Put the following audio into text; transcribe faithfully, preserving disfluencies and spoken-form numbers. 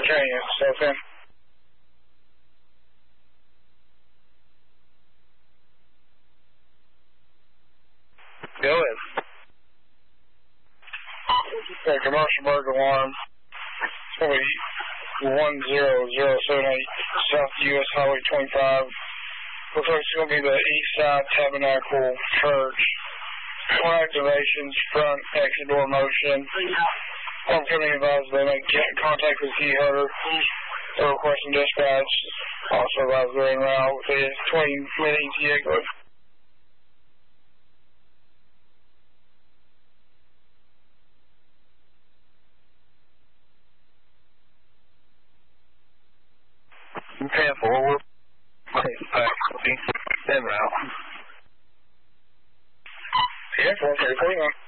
Training, so then. Go ahead. Okay, commercial burglar alarm. It's going to be one zero zero seven eight South U S Highway twenty-five. Looks like it's going to be the East Side Tabernacle Church. Four activations, front exit door motion. Home company advised they make contact with Key Hunter. They're requesting dispatch. Also advised they're en route with the twenty minute E T A code. ten forward. En route. Yeah, four thirty-four.